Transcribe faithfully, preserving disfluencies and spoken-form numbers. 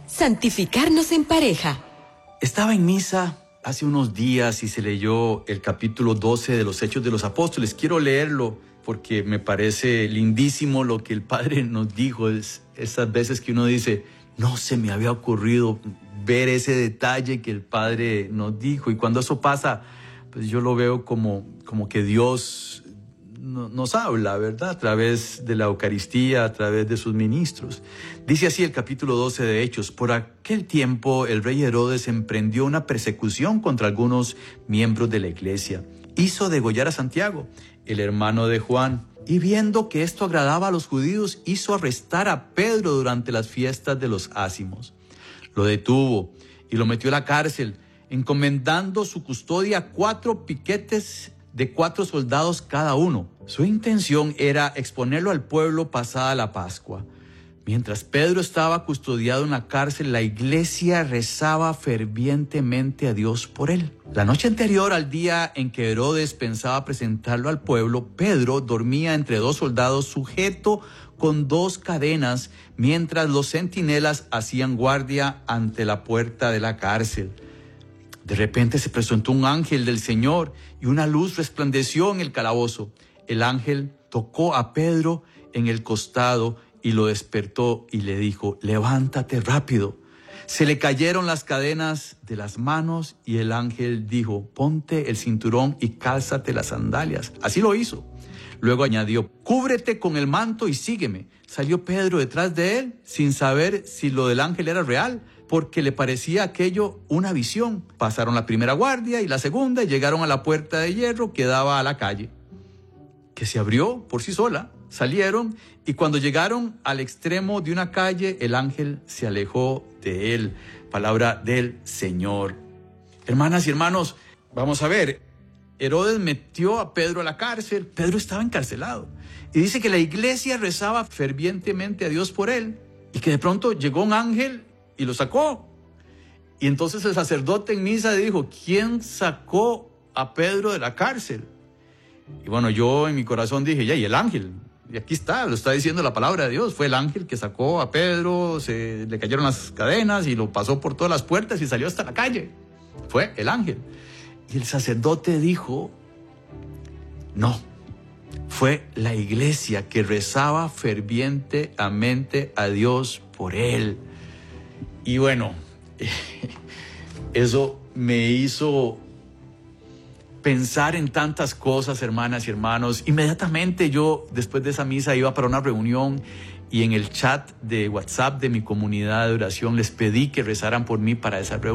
Santificarnos en pareja. Estaba en misa hace unos días y se leyó el capítulo doce de los Hechos de los Apóstoles. Quiero leerlo porque me parece lindísimo lo que el Padre nos dijo. Es esas veces que uno dice, no se me había ocurrido ver ese detalle que el Padre nos dijo. Y cuando eso pasa, pues yo lo veo como, como que Dios nos habla, ¿verdad? A través de la Eucaristía, a través de sus ministros. Dice así el capítulo doce de Hechos: por aquel tiempo el rey Herodes emprendió una persecución contra algunos miembros de la iglesia. Hizo degollar a Santiago, el hermano de Juan, y viendo que esto agradaba a los judíos, hizo arrestar a Pedro durante las fiestas de los ázimos. Lo detuvo y lo metió a la cárcel, encomendando su custodia a cuatro piquetes de cuatro soldados cada uno. Su intención era exponerlo al pueblo pasada la Pascua. Mientras Pedro estaba custodiado en la cárcel, la iglesia rezaba fervientemente a Dios por él. La noche anterior al día en que Herodes pensaba presentarlo al pueblo, Pedro dormía entre dos soldados sujeto con dos cadenas, mientras los centinelas hacían guardia ante la puerta de la cárcel. De repente se presentó un ángel del Señor y una luz resplandeció en el calabozo. El ángel tocó a Pedro en el costado y lo despertó y le dijo: levántate rápido. Se le cayeron las cadenas de las manos y el ángel dijo: ponte el cinturón y cálzate las sandalias. Así lo hizo. Luego añadió: cúbrete con el manto y sígueme. Salió Pedro detrás de él sin saber si lo del ángel era real, porque le parecía aquello una visión. Pasaron la primera guardia y la segunda y llegaron a la puerta de hierro que daba a la calle, que se abrió por sí sola. Salieron y cuando llegaron al extremo de una calle, el ángel se alejó de él. Palabra del Señor. Hermanas y hermanos, vamos a ver. Herodes metió a Pedro a la cárcel. Pedro estaba encarcelado. Y dice que la iglesia rezaba fervientemente a Dios por él. Y que de pronto llegó un ángel y lo sacó. Y entonces el sacerdote en misa dijo: ¿quién sacó a Pedro de la cárcel? Y bueno, yo en mi corazón dije: ya, y el ángel. Y aquí está, lo está diciendo la palabra de Dios. Fue el ángel que sacó a Pedro, se le cayeron las cadenas y lo pasó por todas las puertas y salió hasta la calle. Fue el ángel. Y el sacerdote dijo: no, fue la iglesia que rezaba fervientemente a Dios por él. Y bueno, eso me hizo pensar en tantas cosas, hermanas y hermanos. Inmediatamente yo, después de esa misa, iba para una reunión y en el chat de WhatsApp de mi comunidad de oración les pedí que rezaran por mí para esa reunión.